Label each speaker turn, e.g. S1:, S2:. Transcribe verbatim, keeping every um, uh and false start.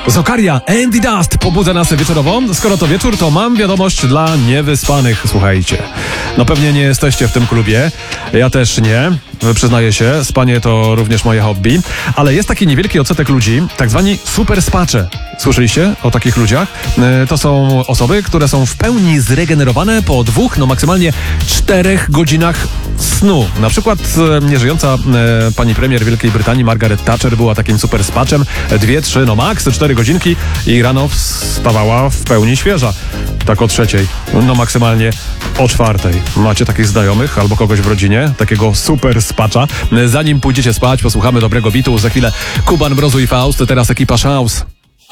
S1: Zokaria, Andy Dust pobudza nas wieczorowo. Skoro to wieczór, to mam wiadomość dla niewyspanych. Słuchajcie, no pewnie nie jesteście w tym klubie. Ja też nie, przyznaję się. Spanie to również moje hobby. Ale jest taki niewielki odsetek ludzi, tak zwani super spacze. Słyszeliście o takich ludziach? To są osoby, które są w pełni zregenerowane po dwóch, no maksymalnie czterech godzinach snu. Na przykład nieżyjąca e, pani premier Wielkiej Brytanii Margaret Thatcher była takim super spaczem. Dwie, trzy, no maks, cztery godzinki i rano wstawała w pełni świeża. Tak o trzeciej, no maksymalnie o czwartej. Macie takich znajomych albo kogoś w rodzinie, takiego super spacza? Zanim pójdziecie spać, posłuchamy dobrego bitu. Za chwilę Kuban, Mrozu i Faust, teraz ekipa Szaus.